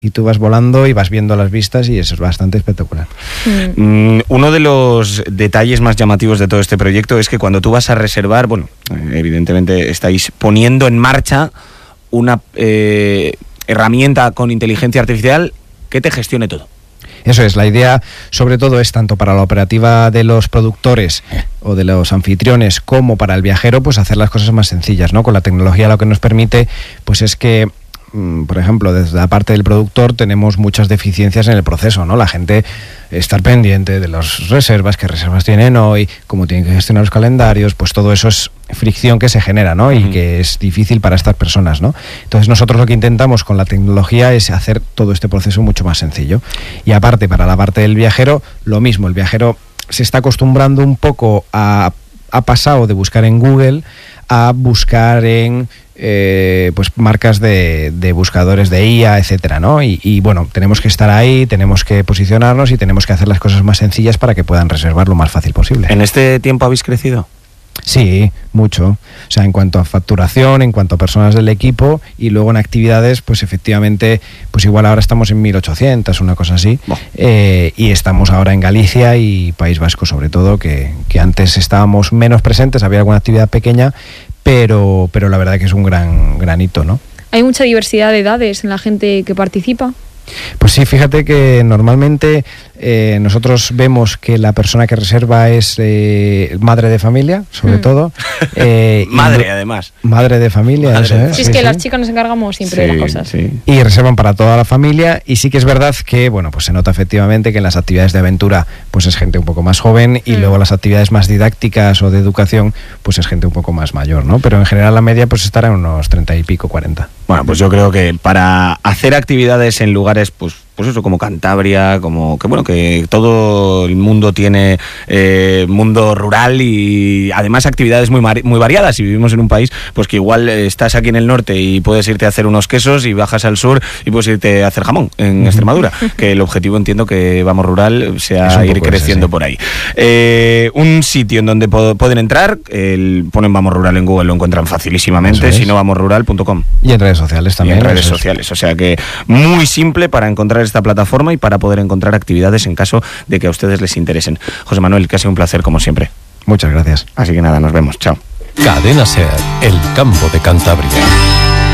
y tú vas volando y vas viendo las vistas y eso es bastante espectacular. Uno de los detalles más llamativos de todo este proyecto es que cuando tú vas a reservar, bueno, evidentemente estáis poniendo en marcha una herramienta con inteligencia artificial que te gestione todo. Eso es, la idea sobre todo es tanto para la operativa de los productores o de los anfitriones como para el viajero, pues hacer las cosas más sencillas, ¿no? Con la tecnología lo que nos permite pues es que, por ejemplo, desde la parte del productor tenemos muchas deficiencias en el proceso, ¿no? La gente estar pendiente de las reservas, qué reservas tienen hoy, cómo tienen que gestionar los calendarios, pues todo eso es fricción que se genera, ¿no? Y que es difícil para estas personas, ¿no? Entonces nosotros lo que intentamos con la tecnología es hacer todo este proceso mucho más sencillo. Y aparte, para la parte del viajero, lo mismo, el viajero se está acostumbrando un poco ha pasado de buscar en Google a buscar en pues marcas de buscadores de IA, etcétera, ¿no? Y bueno, tenemos que estar ahí, tenemos que posicionarnos y tenemos que hacer las cosas más sencillas para que puedan reservar lo más fácil posible. ¿En este tiempo habéis crecido? Sí, mucho. O sea, en cuanto a facturación, en cuanto a personas del equipo y luego en actividades, pues efectivamente, pues igual ahora estamos en 1.800, una cosa así. Y estamos ahora en Galicia y País Vasco sobre todo, que antes estábamos menos presentes, había alguna actividad pequeña, pero la verdad que es un gran hito, ¿no? ¿Hay mucha diversidad de edades en la gente que participa? Pues sí, fíjate que normalmente nosotros vemos que la persona que reserva es madre de familia, sobre todo. Madre, además. Madre de familia, madre. Eso es. Sí, es que las chicas nos encargamos siempre de las cosas. Sí. Y reservan para toda la familia, y sí que es verdad que, bueno, pues se nota efectivamente que en las actividades de aventura pues es gente un poco más joven y luego las actividades más didácticas o de educación pues es gente un poco más mayor, ¿no? Pero en general la media pues estará en unos 30 y pico, 40. Bueno, pues yo creo que para hacer actividades en lugares pues eso, como Cantabria, como que bueno, que todo el mundo tiene mundo rural y además actividades muy variadas, y vivimos en un país pues que igual estás aquí en el norte y puedes irte a hacer unos quesos y bajas al sur y puedes irte a hacer jamón en Extremadura, que el objetivo, entiendo que Vamos Rural sea ir creciendo por ahí. Un sitio en donde pueden entrar, ponen Vamos Rural en Google, lo encuentran facilísimamente, si no vamosrural.com. Y en redes sociales también. Y en redes sociales, o sea que muy simple para encontrar esta plataforma y para poder encontrar actividades en caso de que a ustedes les interesen. José Manuel, que ha sido un placer como siempre. Muchas gracias. Así que nada, nos vemos. Chao. Cadena SER, el campo de Cantabria.